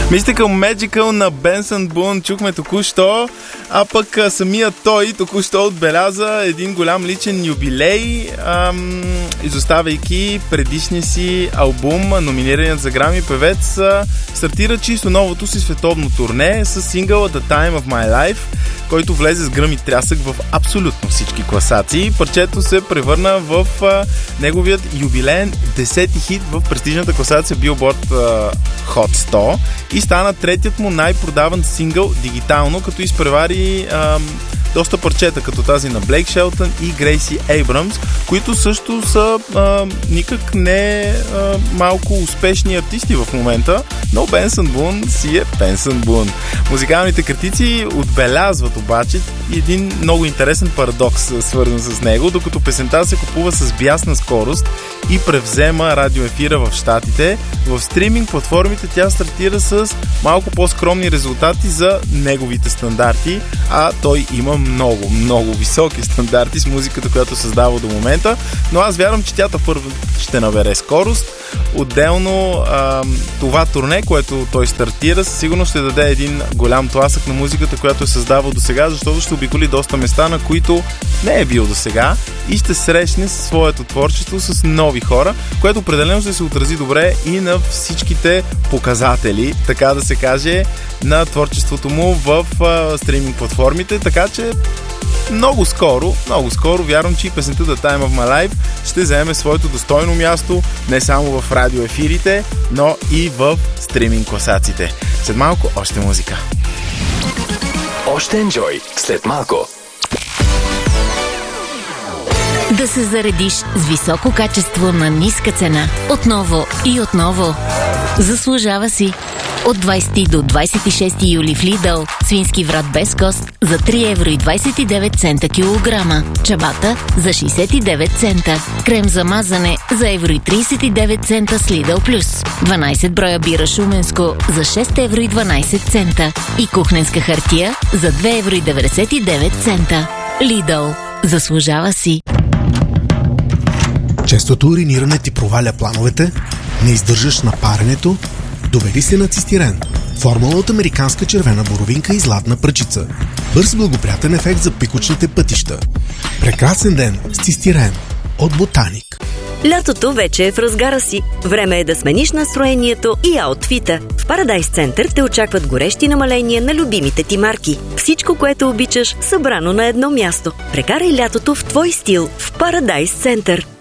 Mystical Magical на Бенсън Бун чухме току-що, а пък самият той току-що отбеляза един голям личен юбилей, изоставяйки предишния си албум. Номинираният за Грами певец стартира чисто новото си световно турне с сингъла The Time of My Life, който влезе с гръм и трясък в абсолютно всички класации. Парчето се превърна в неговият юбилеен 10-ти хит в престижната класация Billboard Hot 100 и стана третият му най-продаван сингъл дигитално, като изпревари доста парчета, като тази на Блейк Шелтън и Грейси Ейбрамс, които също са никак не малко успешни артисти в момента, но Бенсън Бун си е Бенсън Бун. Музикалните критици отбелязват обаче един много интересен парадокс, свързан с него. Докато песента се купува с бясна скорост и превзема радиоефира в Щатите, в стриминг платформите тя стартира с малко по-скромни резултати за неговите стандарти, а той има много високи стандарти с музиката, която създава до момента, но аз вярвам, че тя първо ще набере скорост. Отделно това турне, което той стартира, със сигурност ще даде един голям тласък на музиката, която е създавал до сега, защото ще обиколи доста места, на които не е бил до сега и ще срещне своето творчество с нови хора, което определено ще се отрази добре и на всичките показатели, така да се каже, на творчеството му в стриминг платформите, така че много скоро, вярвам, че и песента The Time of My Life ще заеме своето достойно място не само в радиоефирите, но и в стриминг класациите. След малко още музика. Още енджой след малко. Да се заредиш с високо качество на ниска цена. Отново и отново. Заслужава си. От 20 до 26 юли в Lidl свински врат без кост за 3,29 евро килограма. Чабата за 69 цента. Крем за мазане за 1,39 евро с Lidl Plus. 12 броя бира Шуменско за 6,12 евро. И кухненска хартия за 2,99 евро. Lidl. Заслужава си. Честото уриниране ти проваля плановете? Не издържаш на паренето? Довери се на цистирен. Формула от американска червена боровинка и златна пръчица. Бърз благоприятен ефект за пикочните пътища. Прекрасен ден с цистирен от Ботаник. Лятото вече е в разгара си. Време е да смениш настроението и аутфита. В Парадайс Център те очакват горещи намаления на любимите ти марки. Всичко, което обичаш, събрано на едно място. Прекарай лятото в твой стил в Парадайс Център.